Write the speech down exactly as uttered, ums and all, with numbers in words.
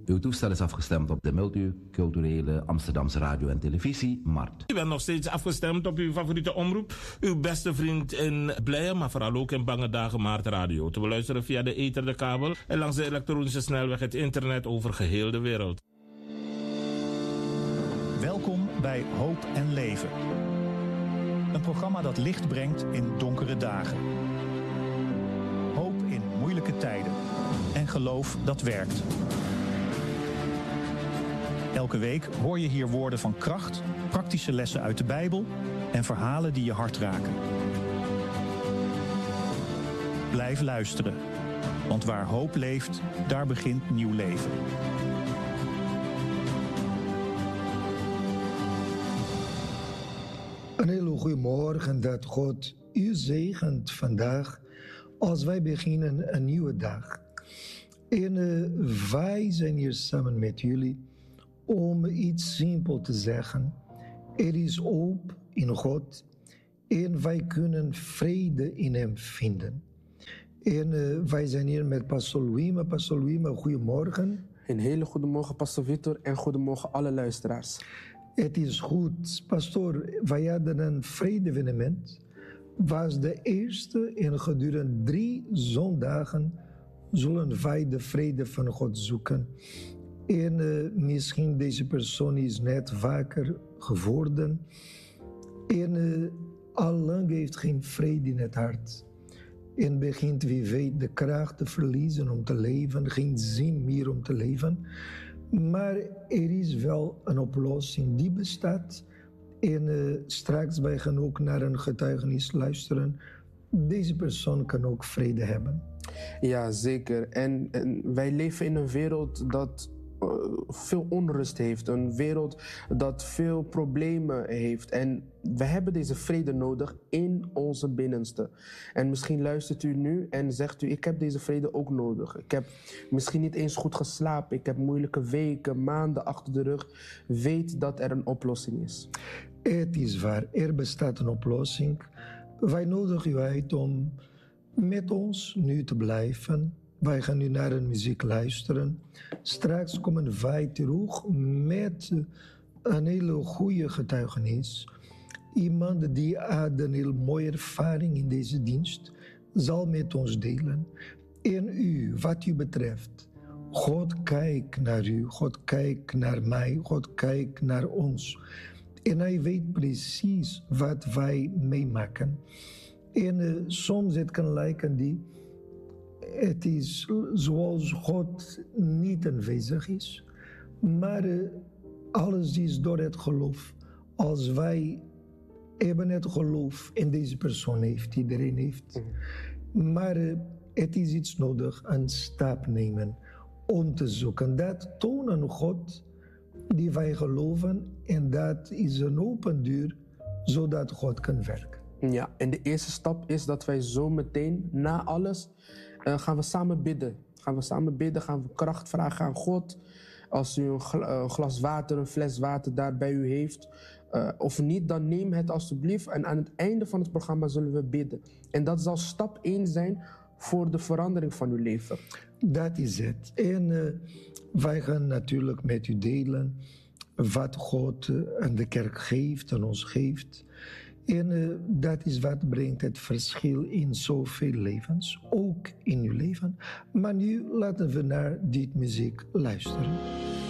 Uw toestel is afgestemd op de multiculturele Amsterdamse radio- en televisiemarkt. U bent nog steeds afgestemd op uw favoriete omroep. Uw beste vriend in Blijde, maar vooral ook in Bange Dagen Maart Radio. Te beluisteren via de ether, de kabel en langs de elektronische snelweg het internet over geheel de wereld. Welkom bij Hoop en Leven. Een programma dat licht brengt in donkere dagen. Hoop in moeilijke tijden. En geloof dat werkt. Elke week hoor je hier woorden van kracht, praktische lessen uit de Bijbel en verhalen die je hart raken. Blijf luisteren, want waar hoop leeft, daar begint nieuw leven. Een hele goede morgen dat God u zegent vandaag als wij beginnen een nieuwe dag. En uh, wij zijn hier samen met jullie om iets simpel te zeggen. Er is hoop in God en wij kunnen vrede in hem vinden. En uh, wij zijn hier met Pastor Wima. Pastor Wima, goedemorgen. Een hele goede morgen, Pastor Victor, en goedemorgen alle luisteraars. Het is goed. Pastor, wij hadden een vrede-evenement. Was de eerste en gedurende drie zondagen zullen wij de vrede van God zoeken. En uh, misschien deze persoon is net wakker geworden. En uh, al lang heeft geen vrede in het hart. En begint, wie weet, de kracht te verliezen om te leven. Geen zin meer om te leven. Maar er is wel een oplossing die bestaat. En uh, straks wij gaan ook naar een getuigenis luisteren. Deze persoon kan ook vrede hebben. Ja, zeker. En, en wij leven in een wereld dat uh, veel onrust heeft. Een wereld dat veel problemen heeft. En we hebben deze vrede nodig in onze binnenste. En misschien luistert u nu en zegt u, ik heb deze vrede ook nodig. Ik heb misschien niet eens goed geslapen. Ik heb moeilijke weken, maanden achter de rug. Weet dat er een oplossing is. Het is waar, er bestaat een oplossing. Wij nodigen u uit om met ons nu te blijven. Wij gaan nu naar een muziek luisteren. Straks komen wij terug met een hele goede getuigenis. Iemand die had een heel mooie ervaring in deze dienst, zal met ons delen. En u, wat u betreft, God kijkt naar u, God kijkt naar mij, God kijkt naar ons. En hij weet precies wat wij meemaken. En uh, soms het kan lijken die, het is zoals God niet aanwezig is. Maar uh, alles is door het geloof. Als wij hebben het geloof en deze persoon heeft, iedereen heeft. Maar uh, het is iets nodig, een stap nemen om te zoeken. Dat tonen God die wij geloven en dat is een open deur zodat God kan werken. Ja, en de eerste stap is dat wij zo meteen, na alles, uh, gaan we samen bidden. Gaan we samen bidden, gaan we kracht vragen aan God. Als u een, gl- een glas water, een fles water daar bij u heeft, uh, of niet, dan neem het alstublieft. En aan het einde van het programma zullen we bidden. En dat zal stap één zijn voor de verandering van uw leven. Dat is het. En uh, wij gaan natuurlijk met u delen wat God uh, aan de kerk geeft, aan ons geeft. En uh, dat is wat brengt het verschil in zoveel levens, ook in uw leven. Maar nu laten we naar dit muziek luisteren.